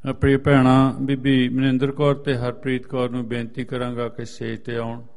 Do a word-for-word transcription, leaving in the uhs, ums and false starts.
ਆਪਣੀ ਭੈਣਾਂ ਬੀਬੀ ਮਨਿੰਦਰ ਕੌਰ ਅਤੇ ਹਰਪ੍ਰੀਤ ਕੌਰ ਨੂੰ ਬੇਨਤੀ ਕਰਾਂਗਾ ਕਿ ਸਟੇਜ 'ਤੇ ਆਉਣ।